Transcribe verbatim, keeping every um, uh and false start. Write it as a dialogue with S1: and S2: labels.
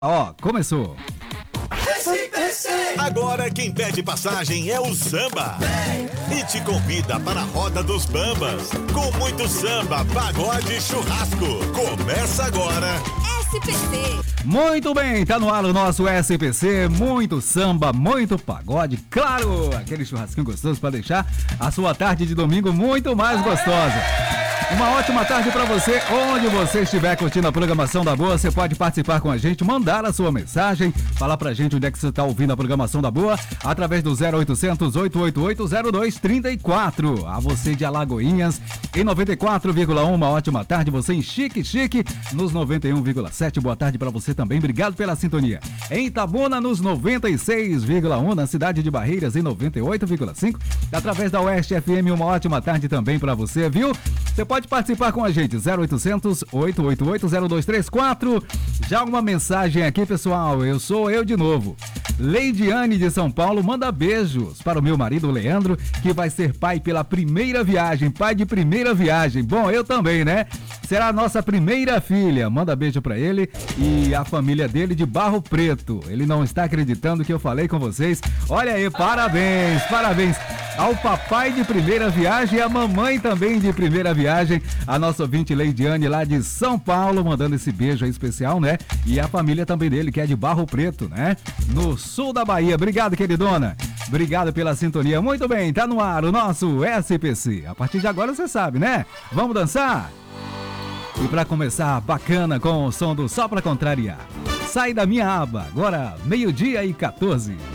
S1: Ó, começou.
S2: Agora quem pede passagem é o Samba. E te convida para a Roda dos Bambas. Com muito samba, pagode e churrasco. Começa agora.
S3: S P C.
S1: Muito bem, tá no ar o nosso S P C. Muito samba, muito pagode. Claro, aquele churrasquinho gostoso para deixar a sua tarde de domingo muito mais gostosa. Uma ótima tarde para você, onde você estiver curtindo a programação da Boa, você pode participar com a gente, mandar a sua mensagem, falar pra gente onde é que você está ouvindo a programação da Boa, através do zero oitocentos, oito oito oito, zero dois três quatro. A você de Alagoinhas, em noventa e quatro vírgula um, uma ótima tarde, você em Chique Chique, nos noventa e um vírgula sete, boa tarde para você também, obrigado pela sintonia. Em Itabuna, nos noventa e seis vírgula um, na cidade de Barreiras, em noventa e oito vírgula cinco, através da Oeste F M, uma ótima tarde também para você, viu? Você pode participar com a gente, zero oitocentos, oito oito oito, zero dois três quatro. Já uma mensagem aqui, pessoal, eu sou eu de novo. Leidiane de São Paulo manda beijos para o meu marido Leandro, que vai ser pai pela primeira viagem, pai de primeira viagem. Bom, eu também, né? Será a nossa primeira filha. Manda beijo para ele e a família dele de Barro Preto. Ele não está acreditando que eu falei com vocês. Olha aí, parabéns, parabéns ao papai de primeira viagem e a mamãe também de primeira viagem, a nossa ouvinte Leidiane lá de São Paulo, mandando esse beijo aí especial, né? E a família também dele, que é de Barro Preto, né? No sul da Bahia. Obrigado, queridona. Obrigado pela sintonia. Muito bem, tá no ar o nosso S P C. A partir de agora você sabe, né? Vamos dançar? E pra começar, bacana com o som do Só Pra Contrariar. Sai da minha aba, agora meio-dia e quatorze.